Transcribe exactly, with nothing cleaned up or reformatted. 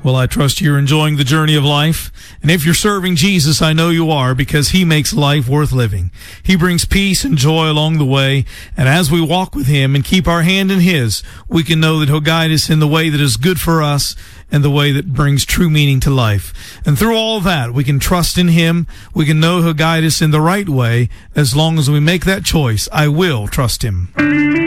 Well, I trust you're enjoying the journey of life. And if you're serving Jesus, I know you are, because he makes life worth living. He brings peace and joy along the way. And as we walk with him and keep our hand in his, we can know that he'll guide us in the way that is good for us and the way that brings true meaning to life. And through all that, we can trust in him. We can know he'll guide us in the right way as long as we make that choice. I will trust him.